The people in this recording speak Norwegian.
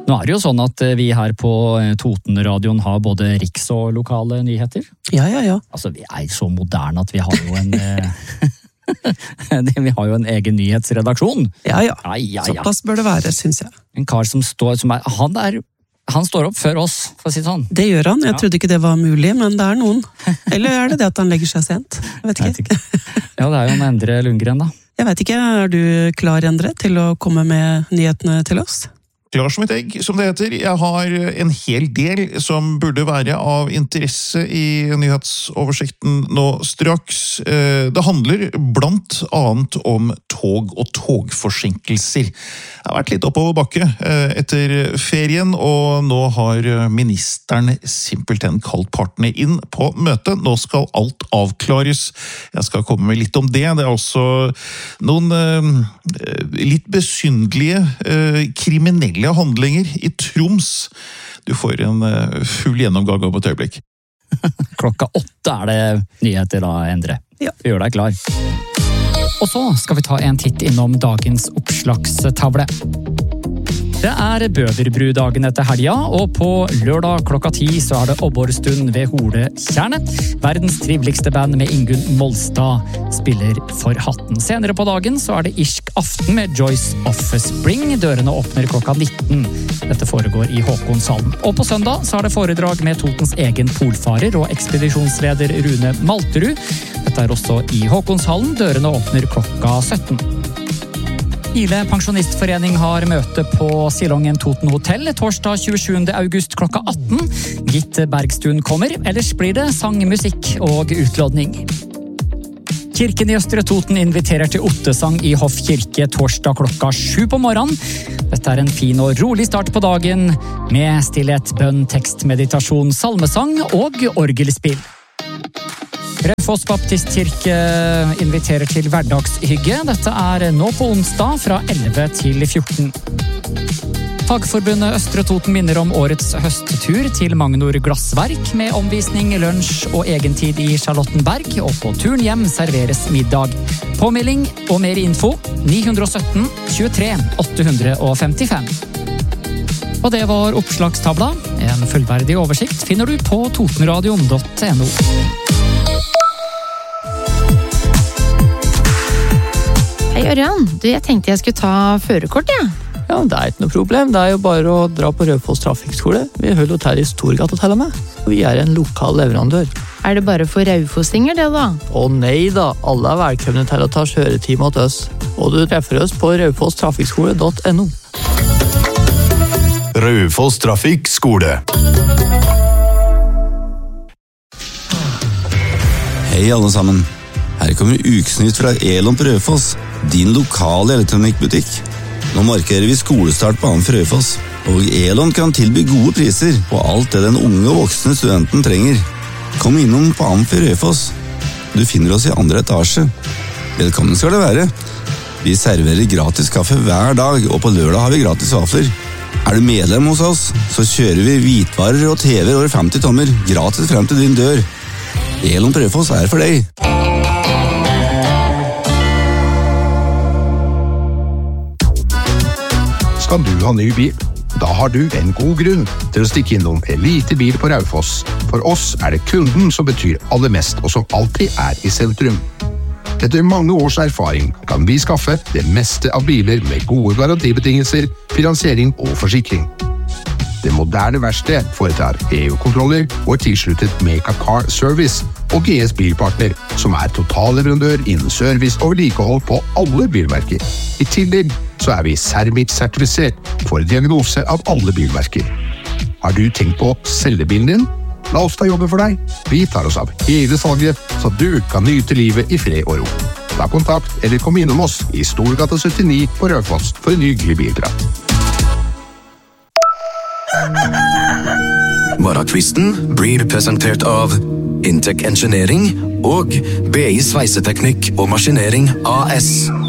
Nå det jo sånn at vi her på Totenradioen har både riks- og lokale nyheter. Ja. Altså, vi så moderne at vi har jo en... vi har jo en egen nyhetsredaksjon. Ja. Såpass bør det være, synes jeg. En kar som står... Han står opp før oss, for å si det sånn. Det gjør han. Jeg trodde ikke det var mulig, men det noen. Eller det at han legger seg sent? Jeg vet ikke. Ja, det jo en Endre Lundgren, da. Jeg vet ikke, du klar, Endre, til å komme med nyhetene til oss? Klar som et egg, som det heter. Jeg har en hel del som burde være av interesse i nyhetsoversikten nå straks. Det handler blant annet om tog og togforsinkelser. Det har vært litt oppover bakke etter ferien, og nå har ministeren simpelthen kalt partene inn på møte. Nå skal alt avklares. Jeg skal komme med litt om det. Det også noen litt besynderlige kriminelle handlinger i Troms. Du får en full gjennomgang om et øyeblikk. Klokka 8 det nyheter da, Endre. Ja. Vi gjør deg klar. Og så skal vi ta en titt innom dagens oppslagstavle. Det Bøverbrudagen etter helga, og på lørdag klokka 10 så det Obborstund ved Holekjernet. Verdens triveligste band med Ingunn Molstad spiller for hatten. Senere på dagen så det irsk aften med Joyce Offspring. Dørene åpner klokka 19. Dette foregår i Håkonshallen. Og på søndag så det foredrag med Totens egen polfarer og ekspedisjonsleder Rune Malterud. Dette også i Håkonshallen. Dørene åpner klokka 17. Ile pensjonistforening har møte på Silongen Toten Hotel torsdag 27. august klokka 18. Gitte Bergstuen kommer, ellers blir det sang, musikk og utlodning. Kirken i Østre Toten inviterer til ottesang i Hoff kirke torsdag klokka 7 på morgenen. Dette en fin og rolig start på dagen, med stillhet, bønn, tekst, meditasjon, salmesang og orgelspill. Raufoss Baptistkirke inviterer til hverdagshygge. Dette nå på onsdag fra 11 til 14. Fagforbundet Østre Toten minner om årets høsttur til Magnor Glassverk med omvisning, lunsj og egentid i Charlottenberg, og på turen hjem serveres middag. Påmelding og mer info 917 23 855. Og det var oppslagstavla. En fullverdig oversikt finner du på totenradion.no. Hei Ørjan, jeg tenkte jeg skulle ta førerkort, ja. Ja, det ikke noe problem. Det jo bare å dra på Raufoss Trafikkskole. Vi holder hotell i Storgata til og med. Vi en lokal leverandør. Det bare for raufossinger det da? Å nei da, alle velkomne til å ta kjøretime til oss. Og du treffer oss på raufosstrafikkskole.no. Raufoss Trafikkskole. Hei alle sammen. Her kommer ukesnytt fra Elon på Raufoss, din lokale elektronikkbutikk. Nå markerer vi skolestart på Amf Raufoss, og Elon kan tilby gode priser på alt det den unge og voksne studenten trenger. Kom innom på Amf Raufoss. Du finner oss i 2. etasje. Velkommen skal det være. Vi serverer gratis kaffe hver dag, og på lørdag har vi gratis vafler. Du medlem hos oss, så kjører vi hvitvarer og TV over 50 tommer gratis frem til din dør. Elon på Raufoss for deg. Skal du ha ny bil? Da har du en god grunn til å stikke innom Elite Bil på Raufoss. For oss det kunden som betyr aller mest, og som alltid i sentrum. Etter mange års erfaring kan vi skaffe det meste av biler med gode garantibetingelser, finansiering og forsikring. Det moderne verksted foretar EU-kontroller og tilsluttet Meka Car Service og GS Bilpartner, som totalleverandør innen service og vedlikehold på alle bilmerker. I tillegg så vi Sermit-sertifisert for diagnose av alle bilmerker. Har du tenkt på å selge bilen din? La oss ta jobben for deg. Vi tar oss av hele salget, så du kan nyte livet i fred og ro. Ta kontakt eller kom innom oss i Storgata 79 på Raufoss for en hyggelig bilprat. Morgenkvisten blir presentert av Intec Engineering og BI Sveiseteknikk og Maskinering AS.